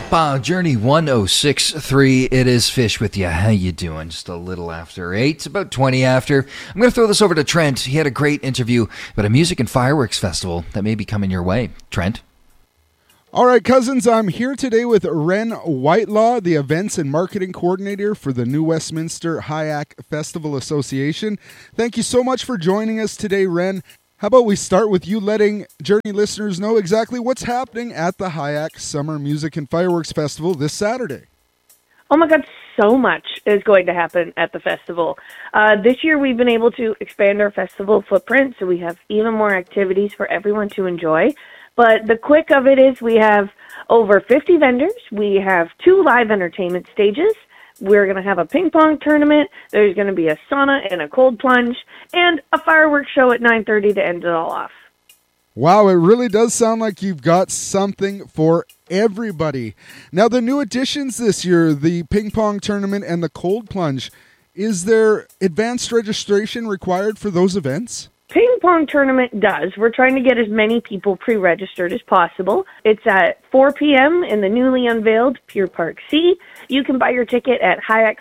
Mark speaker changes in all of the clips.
Speaker 1: Journey 106.3. It is Fish with you. How you doing? Just a little after 8, about 20 after. I'm going to throw this over to Trent. He had a great interview about a music and fireworks festival that may be coming your way. Trent?
Speaker 2: All right, cousins, I'm here today with Ren Whitelaw, the Events and Marketing Coordinator for the New Westminster HIAC Festival Association. Thank you so much for joining us today, Ren. How about we start with you letting Journey listeners know exactly what's happening at the HIAC Summer Music and Fireworks Festival this Saturday?
Speaker 3: Oh my God, so much is going to happen at the festival. This year we've been able to expand our festival footprint, so we have even more activities for everyone to enjoy. But the quick of it is we have over 50 vendors. We have 2 live entertainment stages. We're going to have a ping pong tournament. There's going to be a sauna and a cold plunge and a fireworks show at 9:30 to end it all off.
Speaker 2: Wow, it really does sound like you've got something for everybody. Now, the new additions this year, the ping pong tournament and the cold plunge, is there advanced registration required for those events?
Speaker 3: Ping pong tournament does. We're trying to get as many people pre-registered as possible. It's at 4 p.m. in the newly unveiled Pier Park C. You can buy your ticket at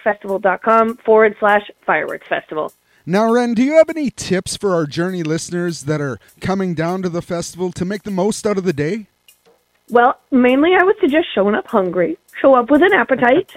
Speaker 3: hiacfestival.com/fireworks festival.
Speaker 2: Now, Ren, do you have any tips for our Journey listeners that are coming down to the festival to make the most out of the day?
Speaker 3: Well, mainly I would suggest showing up hungry. Show up with an appetite.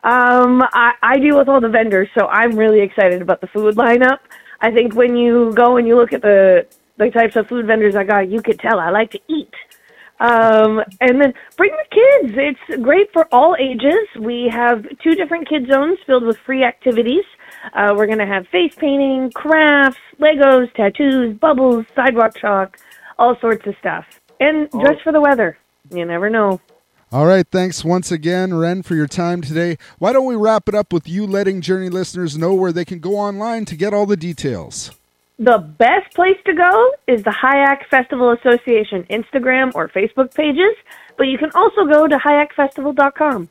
Speaker 3: I deal with all the vendors, so I'm really excited about the food lineup. I think when you go and you look at the types of food vendors I got, you could tell I like to eat. And then bring the kids. It's great for all ages. We have 2 different kid zones filled with free activities. We're going to have face painting, crafts, Legos, tattoos, bubbles, sidewalk chalk, all sorts of stuff. And dress for the weather. You never know.
Speaker 2: All right, thanks once again, Ren, for your time today. Why don't we wrap it up with you letting Journey listeners know where they can go online to get all the details?
Speaker 3: The best place to go is the HIAC Festival Association Instagram or Facebook pages, but you can also go to hiacfestival.com.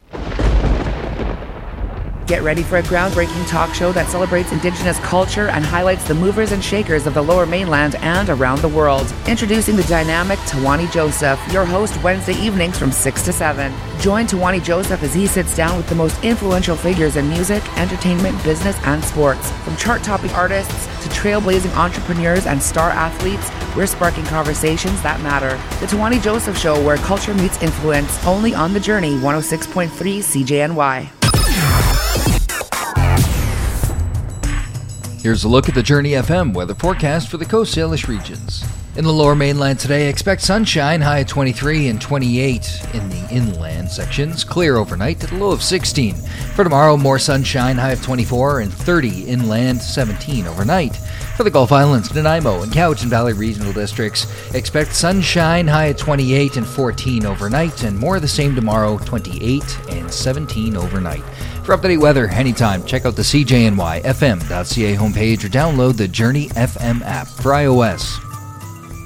Speaker 4: Get ready for a groundbreaking talk show that celebrates Indigenous culture and highlights the movers and shakers of the Lower Mainland and around the world. Introducing the dynamic Tawani Joseph, your host Wednesday evenings from 6 to 7. Join Tawani Joseph as he sits down with the most influential figures in music, entertainment, business, and sports. From chart-topping artists to trailblazing entrepreneurs and star athletes, we're sparking conversations that matter. The Tawani Joseph Show, where culture meets influence, only on The Journey 106.3 CJNY.
Speaker 1: Here's a look at the Journey FM weather forecast for the Coast Salish regions. In the Lower Mainland today, expect sunshine, high at 23 and 28 in the inland sections. Clear overnight at a low of 16. For tomorrow, more sunshine, high of 24 and 30 inland, 17 overnight. For the Gulf Islands, Nanaimo and Cowichan Valley regional districts, expect sunshine, high at 28 and 14 overnight, and more of the same tomorrow, 28 and 17 overnight. For up-to-date weather anytime, check out the CJNYFM.ca homepage or download the Journey FM app for iOS.